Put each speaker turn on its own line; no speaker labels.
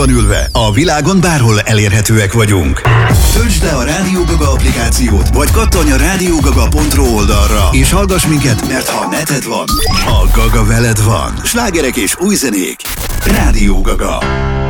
ülve, a világon bárhol elérhetőek vagyunk. Töltsd le a Rádió Gaga applikációt, vagy kattanj a rádiógaga.ro oldalra, és hallgass minket, mert ha neted van, a Gaga veled van. Slágerek és új zenék. Rádió Gaga.